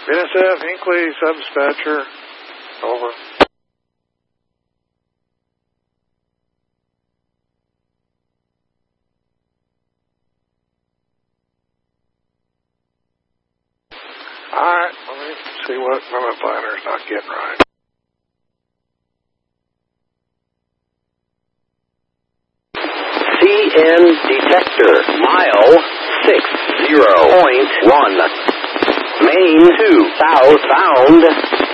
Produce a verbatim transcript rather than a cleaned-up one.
N S F, Hinkley, subdispatcher. Over. Alright, let me see what my planner's not getting right. C N detector, mile six zero point one. Main two, southbound.